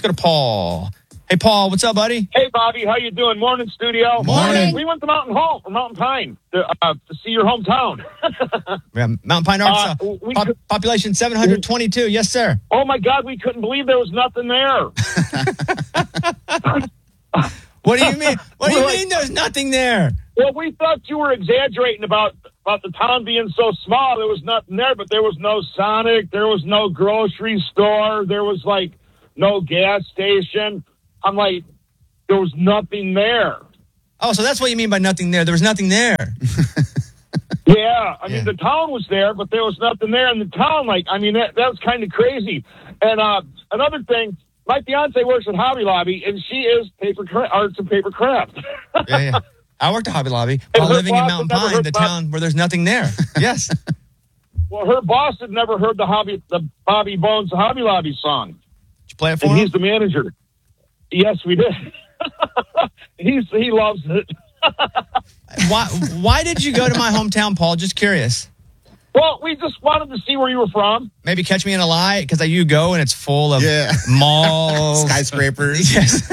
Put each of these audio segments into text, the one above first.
Let's go to Paul. Hey, Paul, what's up, buddy? Hey, Bobby, how you doing? Morning, studio. Morning. We went to Mountain Pine to see your hometown. Yeah, Mountain Pine, Arkansas. Population 722. Yes, sir. Oh, my God, we couldn't believe there was nothing there. What do you mean? What do you mean there's nothing there? Well, we thought you were exaggerating about the town being so small. There was nothing there, but there was no Sonic. There was no grocery store. There was, no gas station. I'm like, there was nothing there. Oh, so that's what you mean by nothing there. There was nothing there. Yeah, I mean, the town was there, but there was nothing there in the town. That was kind of crazy. And another thing, my fiance works at Hobby Lobby, and she is arts and paper craft. Yeah. I worked at Hobby Lobby while living in Mountain Pine, the town where there's nothing there. Yes. Well, her boss had never heard the Bobby Bones Hobby Lobby song. Did you play it for him? And he's the manager. Yes, we did. He loves it. Why did you go to my hometown, Paul? Just curious. Well, we just wanted to see where you were from. Maybe catch me in a lie, because you go and it's full of malls. Skyscrapers. Yes.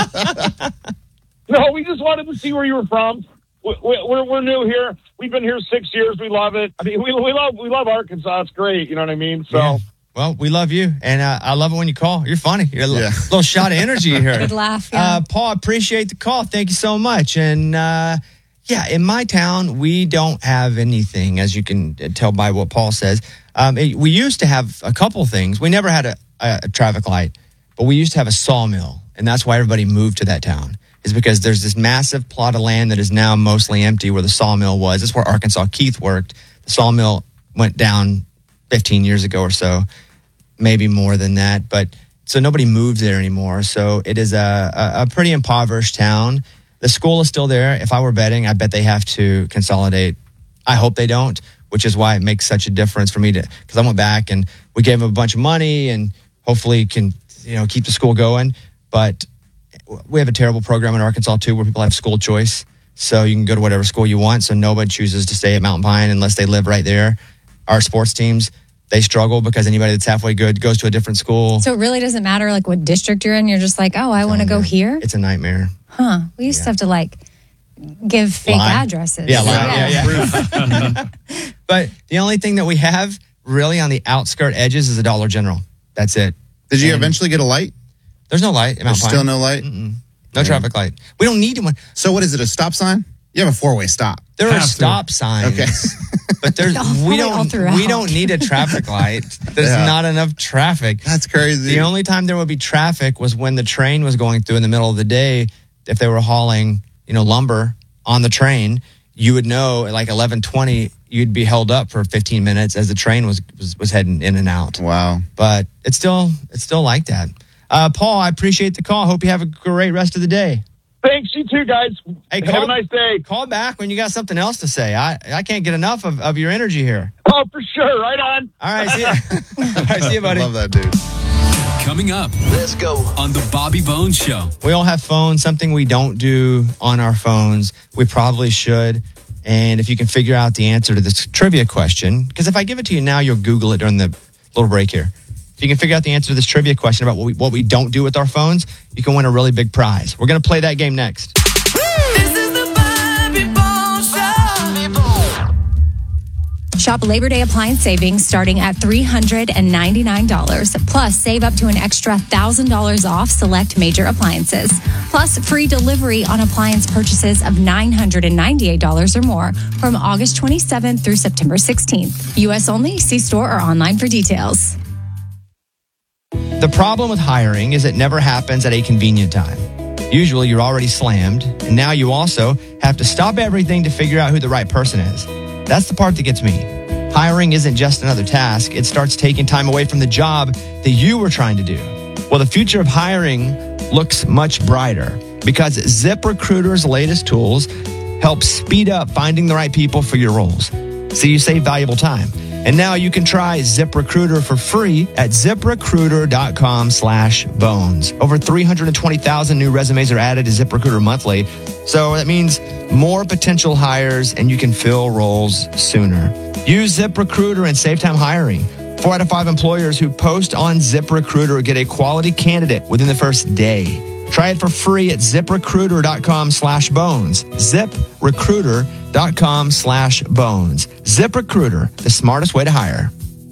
No, we just wanted to see where you were from. We're new here. We've been here 6 years. We love it. I mean, we love Arkansas. It's great. You know what I mean? So. Yeah. Well, we love you, and I love it when you call. You're funny. You're a little shot of energy here. Good laugh. Yeah. Paul, I appreciate the call. Thank you so much. And in my town, we don't have anything, as you can tell by what Paul says. We used to have a couple things. We never had a traffic light, but we used to have a sawmill, and that's why everybody moved to that town. Is because there's this massive plot of land that is now mostly empty where the sawmill was. That's where Arkansas Keith worked. The sawmill went down 15 years ago or so, maybe more than that. But so nobody moved there anymore. So it is a pretty impoverished town. The school is still there. If I were betting, I bet they have to consolidate. I hope they don't, which is why it makes such a difference for me because I went back and we gave them a bunch of money and hopefully can, keep the school going. But we have a terrible program in Arkansas too, where people have school choice. So you can go to whatever school you want. So nobody chooses to stay at Mountain Pine unless they live right there. Our sports teams, they struggle because anybody that's halfway good goes to a different school. So it really doesn't matter what district you're in. You're just like, I want to go here. It's a nightmare. Huh. We used to have to give fake addresses. Yeah. But the only thing that we have really on the outskirt edges is a Dollar General. That's it. Did you eventually get a light? There's no light in Mountain Pine. Still no light? No traffic light. We don't need one. So what is it, a stop sign? You have a four-way stop. There are stop signs. Okay. But we don't need a traffic light. There's not enough traffic. That's crazy. The only time there would be traffic was when the train was going through in the middle of the day. If they were hauling, lumber on the train, you would know at 11:20 you'd be held up for 15 minutes as the train was heading in and out. Wow. But it's still like that. Paul, I appreciate the call. Hope you have a great rest of the day. Thanks, you too, guys. Hey, have a nice day. Call back when you got something else to say. I can't get enough of your energy here. Oh, for sure. Right on. All right, see you. All right, see you, buddy. I love that dude. Coming up, let's go on the Bobby Bones Show. We all have phones, something we don't do on our phones. We probably should. And if you can figure out the answer to this trivia question, because if I give it to you now, you'll Google it during the little break here. If you can figure out the answer to this trivia question about what we don't do with our phones, you can win a really big prize. We're going to play that game next. This is the Bobby Bones Show. Shop Labor Day appliance savings starting at $399. Plus, save up to an extra $1,000 off select major appliances. Plus, free delivery on appliance purchases of $998 or more from August 27th through September 16th. U.S. only. See store or online for details. The problem with hiring is it never happens at a convenient time. Usually you're already slammed, and now you also have to stop everything to figure out who the right person is. That's the part that gets me. Hiring isn't just another task. It starts taking time away from the job that you were trying to do. Well, the future of hiring looks much brighter because ZipRecruiter's latest tools help speed up finding the right people for your roles. So you save valuable time. And now you can try ZipRecruiter for free at ZipRecruiter.com/bones. Over 320,000 new resumes are added to ZipRecruiter monthly. So that means more potential hires and you can fill roles sooner. Use ZipRecruiter and save time hiring. 4 out of 5 employers who post on ZipRecruiter get a quality candidate within the first day. Try it for free at ZipRecruiter.com/bones. ZipRecruiter.com/bones. ZipRecruiter, the smartest way to hire.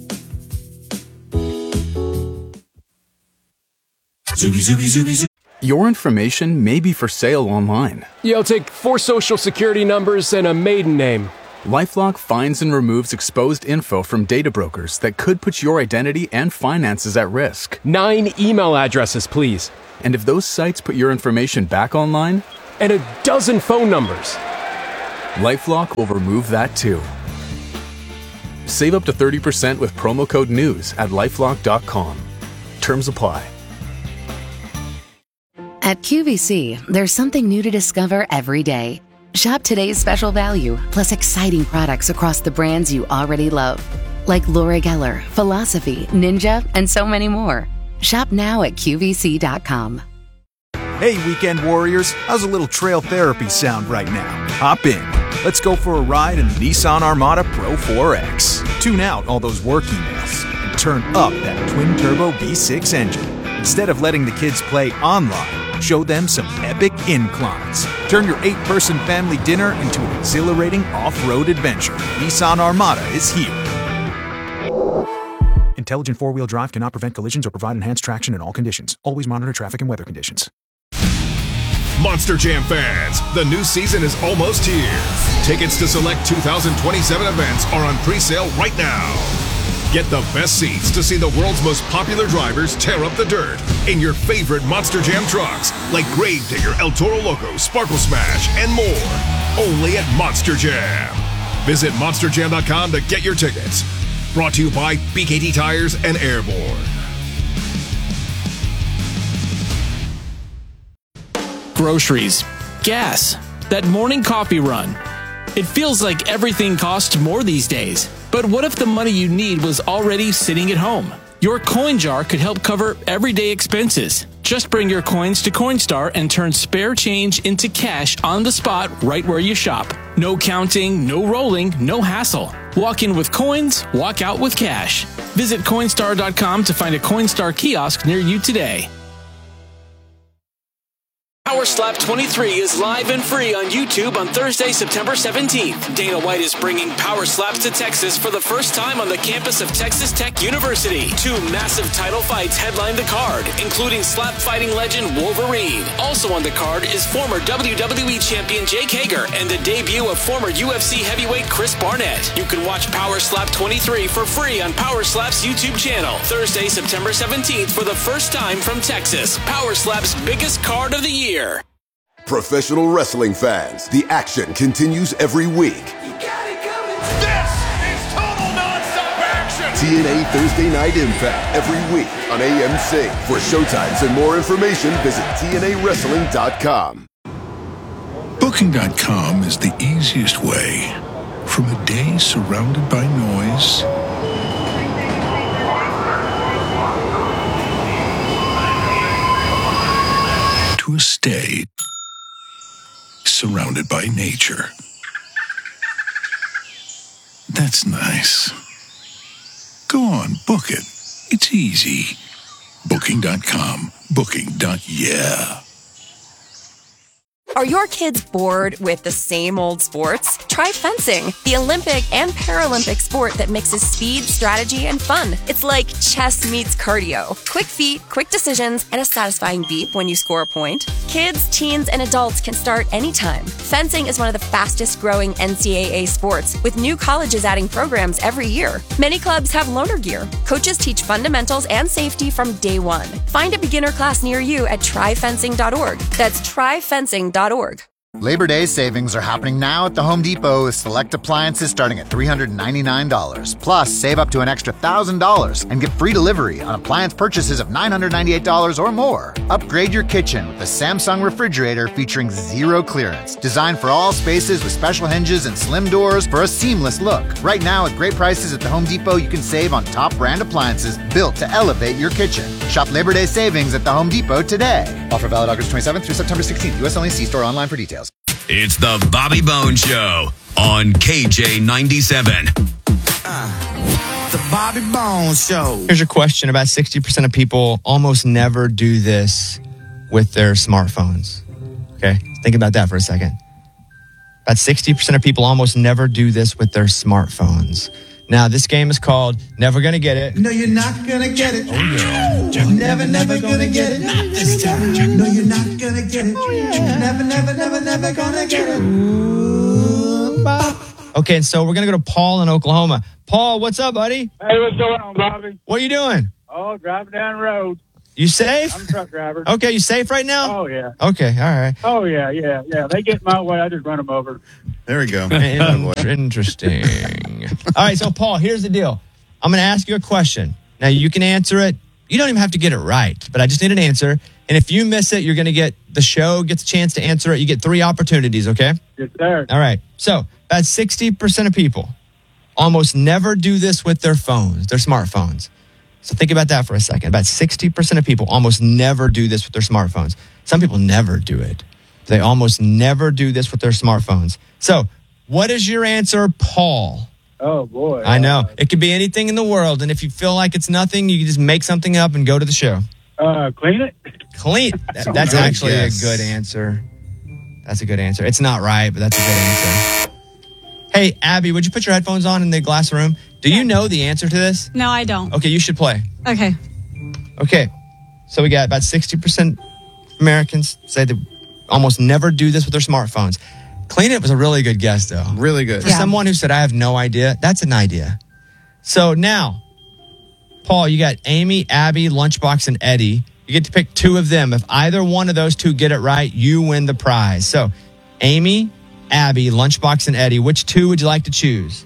Your information may be for sale online. Yeah, I'll take 4 social security numbers and a maiden name. LifeLock finds and removes exposed info from data brokers that could put your identity and finances at risk. 9 email addresses, please. And if those sites put your information back online, And a dozen phone numbers. LifeLock will remove that too. Save up to 30% with promo code NEWS at LifeLock.com. Terms apply. At QVC, there's something new to discover every day. Shop today's special value, plus exciting products across the brands you already love. Like Laura Geller, Philosophy, Ninja, and so many more. Shop now at QVC.com. Hey, weekend warriors, how's a little trail therapy sound right now? Hop in. Let's go for a ride in the Nissan Armada Pro 4X. Tune out all those work emails and turn up that twin-turbo V6 engine. Instead of letting the kids play online, show them some epic inclines. Turn your 8-person family dinner into an exhilarating off-road adventure. Nissan Armada is here. Intelligent four-wheel drive cannot prevent collisions or provide enhanced traction in all conditions. Always monitor traffic and weather conditions. Monster Jam fans, the new season is almost here. Tickets to select 2027 events are on pre-sale right now. Get the best seats to see the world's most popular drivers tear up the dirt in your favorite Monster Jam trucks, like Gravedigger, El Toro Loco, Sparkle Smash, and more. Only at Monster Jam. Visit monsterjam.com to get your tickets. Brought to you by BKT Tires and Airborne. Groceries, gas, that morning coffee run. It feels like everything costs more these days. But what if the money you need was already sitting at home? Your coin jar could help cover everyday expenses. Just bring your coins to Coinstar and turn spare change into cash on the spot right where you shop. No counting, no rolling, no hassle. Walk in with coins, walk out with cash. Visit Coinstar.com to find a Coinstar kiosk near you today. Power Slap 23 is live and free on YouTube on Thursday, September 17th. Dana White is bringing Power Slaps to Texas for the first time on the campus of Texas Tech University. 2 massive title fights headline the card, including slap fighting legend Wolverine. Also on the card is former WWE champion Jake Hager and the debut of former UFC heavyweight Chris Barnett. You can watch Power Slap 23 for free on Power Slap's YouTube channel. Thursday, September 17th for the first time from Texas. Power Slap's biggest card of the year. Professional wrestling fans, the action continues every week. This is total nonstop action. TNA Thursday Night Impact every week on AMC. For showtimes and more information, visit TNAWrestling.com. Booking.com is the easiest way. From a day surrounded by noise to a stay surrounded by nature. That's nice. Go on, book it. It's easy. Booking.com. Booking.yeah. Are your kids bored with the same old sports? Try fencing, the Olympic and Paralympic sport that mixes speed, strategy, and fun. It's like chess meets cardio. Quick feet, quick decisions, and a satisfying beep when you score a point. Kids, teens, and adults can start anytime. Fencing is one of the fastest growing NCAA sports, with new colleges adding programs every year. Many clubs have loaner gear. Coaches teach fundamentals and safety from day one. Find a beginner class near you at tryfencing.org. That's tryfencing.org. Labor Day savings are happening now at the Home Depot with select appliances starting at $399. Plus, save up to an extra $1,000 and get free delivery on appliance purchases of $998 or more. Upgrade your kitchen with the Samsung refrigerator featuring zero clearance. Designed for all spaces with special hinges and slim doors for a seamless look. Right now, at great prices at the Home Depot, you can save on top brand appliances built to elevate your kitchen. Shop Labor Day savings at the Home Depot today. Offer valid August 27th through September 16th. U.S. only. See store online for details. It's the Bobby Bones Show on KJ97. The Bobby Bones Show. Here's your question. About 60% of people almost never do this with their smartphones. Okay? Think about that for a second. About 60% of people almost never do this with their smartphones. Now, this game is called Never Gonna Get It. No, you're not gonna get it. Oh, yeah. Never gonna get it. Not this time. No, you're not gonna get it. Never gonna get it. Ooh, Okay, and so we're going to go to Paul in Oklahoma. Paul, what's up, buddy? Hey, what's going on, Bobby? What are you doing? Oh, driving down the road. You safe? I'm a truck driver. Okay, you safe right now? Oh, yeah. Okay, all right. Oh, yeah. They get in my way. I just run them over. There we go. Interesting. All right, so Paul, here's the deal. I'm going to ask you a question. Now, you can answer it. You don't even have to get it right, but I just need an answer. And if you miss it, you're going to get the show gets a chance to answer it. You get 3 opportunities, okay? Yes, sir. All right. So, about 60% of people almost never do this with their phones, their smartphones. So think about that for a second. About 60% of people almost never do this with their smartphones. Some people never do it. They almost never do this with their smartphones. So, what is your answer, Paul? Oh, boy. I know. It could be anything in the world. And if you feel like it's nothing, you can just make something up and go to the show. Clean it? Clean. That's actually a good answer. That's a good answer. It's not right, but that's a good answer. Hey, Abby, would you put your headphones on in the glass room? Do you know the answer to this? No, I don't. Okay, you should play. Okay. Okay. So we got about 60% Americans say they almost never do this with their smartphones. Clean it was a really good guess, though. Really good. For someone who said, I have no idea, that's an idea. So now, Paul, you got Amy, Abby, Lunchbox, and Eddie. You get to pick 2 of them. If either one of those 2 get it right, you win the prize. So, Amy, Abby, Lunchbox, and Eddie, which 2 would you like to choose?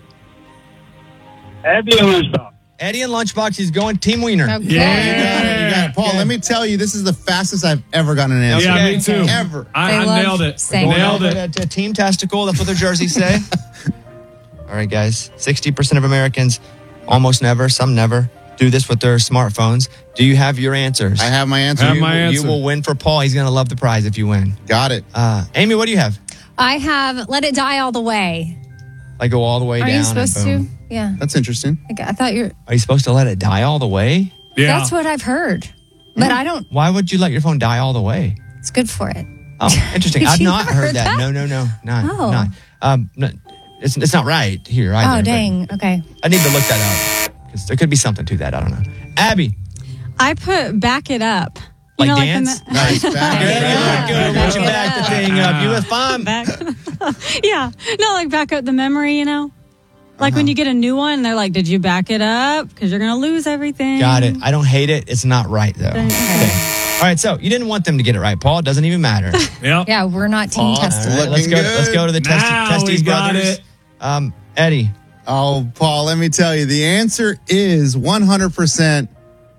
Abby and Lunchbox. Eddie and Lunchbox, he's going Team Wiener. Okay. Yeah. You got it. Paul, let me tell you, this is the fastest I've ever gotten an answer. Yeah, me too. Ever. I nailed it. Nailed it. Team Testicle, that's what their jerseys say. All right, guys. 60% of Americans almost never, some never, do this with their smartphones. Do you have your answers? I have my answer. You will win for Paul. He's going to love the prize if you win. Got it. Amy, what do you have? I have Let It Die All the Way. Like go all the way Are down. you supposed and boom. to? Yeah. That's interesting. I thought you're. Are you supposed to let it die all the way? That's what I've heard. But I don't. Why would you let your phone die all the way? It's good for it. Oh, interesting. I've You not never heard heard that. that? No. Oh. No, it's not right here either. Oh, dang. Okay. I need to look that up because there could be something to that. I don't know. Abby. I put Back It Up. Like know, dance? Nice. Back Good. Once you back the thing up, you were fine. Yeah. No, like back up the memory, you know? Like when you get a new one, they're like, did you back it up? Because you're going to lose everything. Got it. I don't hate it. It's not right, though. Okay. All right, so you didn't want them to get it right, Paul. It doesn't even matter. Yeah, we're not team tested. All right, let's go to the Testies brothers. Eddie. Oh, Paul, let me tell you, the answer is 100%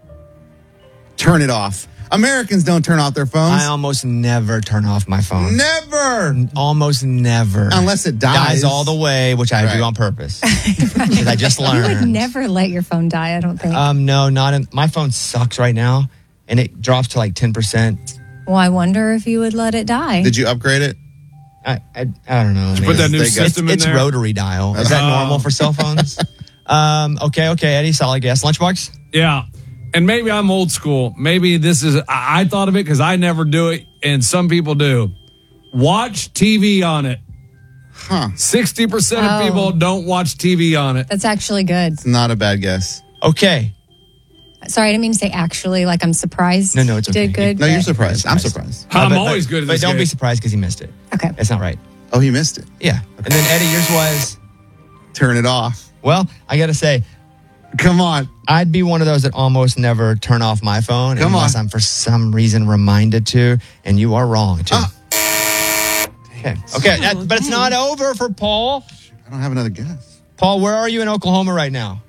turn it off. Americans don't turn off their phones. I almost never turn off my phone. Never. Almost never. Unless it dies. Dies all the way, which I do on purpose. Because I just You would learned. never let your phone die, I don't think. No, not in, my phone sucks right now, and it drops to like 10%. Well, I wonder if you would let it die. Did you upgrade it? I don't know. Man. Put that new system in it's there? rotary dial. Is that normal for cell phones? Okay, Eddie, solid guess. Lunchbox? Yeah. And maybe I'm old school. Maybe this is, I thought of it because I never do it, and some people do. Watch TV on it. Huh. 60% of people don't watch TV on it. That's actually good. It's not a bad guess. Okay. Sorry, I didn't mean to say actually, like I'm surprised. No, it's okay. Did good. No, you're but- surprised. I'm surprised. I'm always good at this But don't game. be surprised because he missed it. Okay. It's not right. Oh, he missed it. Yeah. And then, Eddie, yours was? Turn it off. Well, I got to say, come on. I'd be one of those that almost never turn off my phone unless I'm for some reason reminded to, and you are wrong, too. Okay, but it's not over for Paul. I don't have another guess. Paul, where are you in Oklahoma right now?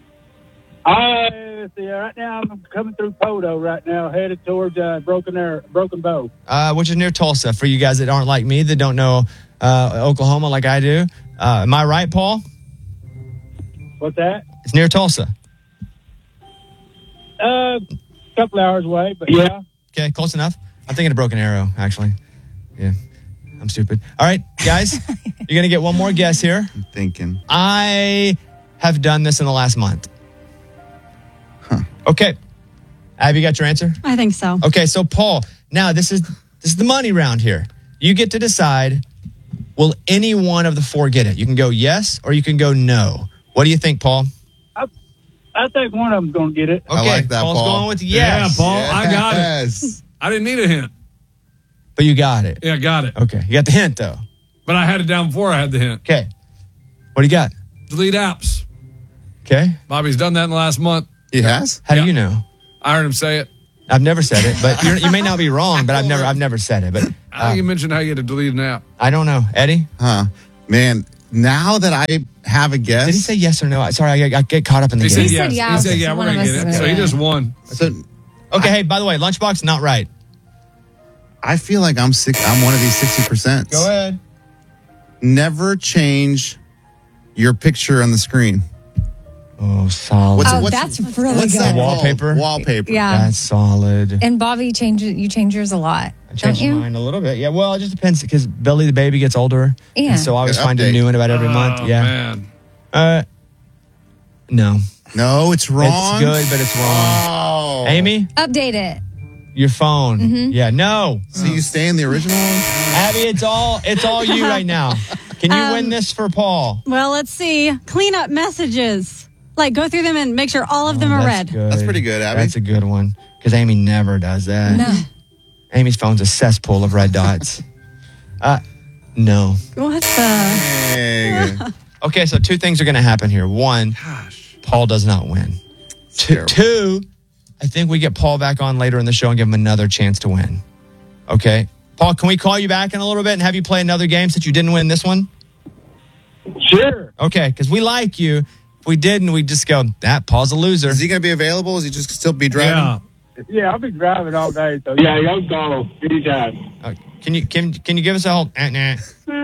Let's see, right now I'm coming through Podo right now, headed towards Broken Bow. Which is near Tulsa. For you guys that aren't like me, that don't know Oklahoma like I do. Am I right, Paul? What's that? It's near Tulsa. Couple hours away, but yeah. Okay, close enough. I'm thinking of Broken Arrow, actually. Yeah, I'm stupid. All right, guys, you're going to get one more guess here. I'm thinking. I have done this in the last month. Okay. Have you got your answer? I think so. Okay, so Paul, now this is the money round here. You get to decide, will any one of the four get it? You can go yes or you can go no. What do you think, Paul? I think one of them's going to get it. Okay, I like that, Paul's Paul. going with yes. Yeah, Paul, I got it. I didn't need a hint. But you got it. Yeah, I got it. Okay, you got the hint, though. But I had it down before I had the hint. Okay. What do you got? Delete apps. Okay. Bobby's done that in the last month. He has? How do you know? I heard him say it. I've never said it, but you may not be wrong, but I've never said it. But I think you mentioned how you had to delete an app. I don't know. Eddie? Man, now that I have a guess. Did he say yes or no? Sorry, I get caught up in the game. He said yes. He said, yeah, we're going to get it. So he just won. Okay, hey, by the way, Lunchbox, not right. I feel like I'm one of these 60%. Go ahead. Never change your picture on the screen. Oh, solid. That's really what's good. that Wallpaper? called? Wallpaper. Yeah. That's solid. And Bobby, you change yours a lot. I changed don't you? mine a little bit. Yeah, well, it just depends because Billy the baby gets older. Yeah. And so I always find a new one about every month. Yeah. Man. No. No, it's wrong. It's good, but it's wrong. Oh. Amy? Update it. Your phone. Mhm. Yeah, no. So you stay in the original one? Abby, it's all you right now. Can you win this for Paul? Well, let's see. Clean up messages. Like, go through them and make sure all of them are read. Good. That's pretty good, Abby. That's a good one. Because Amy never does that. No. Amy's phone's a cesspool of red dots. No. What the? Okay, so two things are going to happen here. One, Paul does not win. Two, I think we get Paul back on later in the show and give him another chance to win. Okay? Paul, can we call you back in a little bit and have you play another game since you didn't win this one? Sure. Okay, because we like you. If we didn't, we'd just go, Paul's a loser. Is he going to be available? Is he just still be driving? Yeah, I'll be driving all day. So yeah, y'all go anytime. Can you give us a whole? Yeah,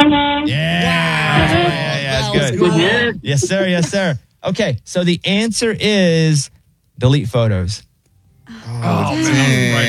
that's good. Yes, sir. Yes, sir. Okay, so the answer is delete photos. Oh man.